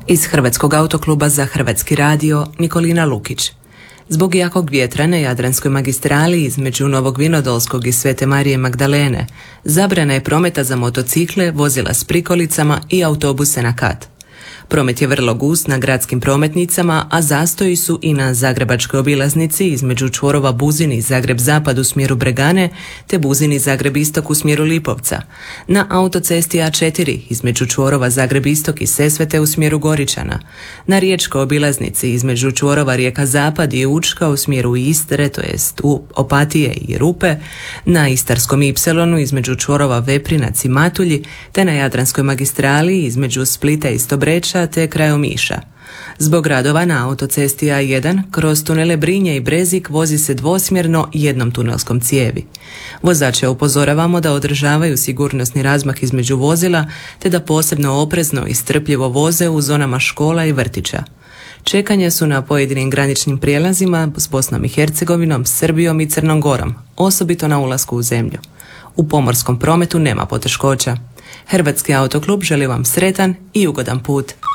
Iz Hrvatskog autokluba za Hrvatski radio Nikolina Lukić. Zbog jakog vjetra na Jadranskoj magistrali između Novog Vinodolskog i Svete Marije Magdalene zabrana je prometa za motocikle, vozila s prikolicama i autobuse na kat. Promet je vrlo gust na gradskim prometnicama, a zastoji su i na zagrebačkoj obilaznici između čvorova Buzin i Zagreb Zapad u smjeru Bregane, te Buzin i Zagreb Istok u smjeru Lipovca. Na autocesti A4 između čvorova Zagreb Istok i Sesvete u smjeru Goričana. Na riječkoj obilaznici između čvorova Rijeka Zapad i Učka u smjeru Istre, to jest u Opatije i Rupe. Na Istarskom Ipsilonu između čvorova Veprinac i Matulji, te na Jadranskoj magistrali između Splita i Stobreča te kraj Omiša. Zbog radova na autocesti A1 kroz tunele Brinje i Brezik vozi se dvosmjerno jednom tunelskom cijevi. Vozače upozoravamo da održavaju sigurnosni razmak između vozila te da posebno oprezno i strpljivo voze u zonama škola i vrtića. Čekanja su na pojedinim graničnim prijelazima s Bosnom i Hercegovinom, Srbijom i Crnom Gorom, osobito na ulasku u zemlju. U pomorskom prometu nema poteškoća. Hrvatski autoklub želi vam sretan i ugodan put.